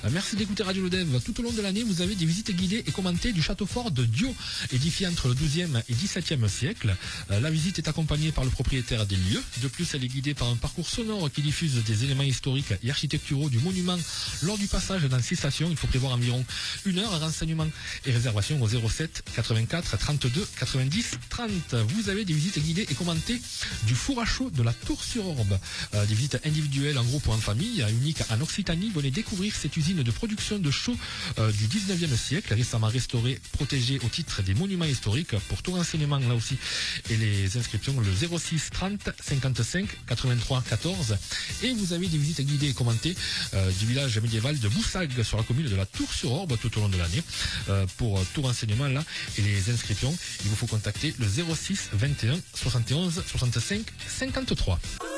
Merci d'écouter Radio Le Dev. Tout au long de l'année, vous avez des visites guidées et commentées du château fort de Dio, édifié entre le XIIe et XVIIe siècle. La visite est accompagnée par le propriétaire des lieux. De plus, elle est guidée par un parcours sonore qui diffuse des éléments historiques et architecturaux du monument lors du passage dans 6 stations. Il faut prévoir environ 1 heure. Renseignements et réservations au 07 84 32 90 30. Vous avez des visites guidées et commentées du four à chaud de la Tour-sur-Orbe. Des visites individuelles en groupe ou en famille, unique en Occitanie. Venez découvrir cette usine de production de chaux du 19e siècle, récemment restaurée, protégée au titre des monuments historiques. Pour tout renseignement là aussi et les inscriptions, le 06 30 55 83 14. Et vous avez des visites guidées et commentées du village médiéval de Boussague sur la commune de la Tour-sur-Orbe tout au long de l'année. Pour tout renseignement là et les inscriptions, il vous faut contacter le 06 21 71 65 53.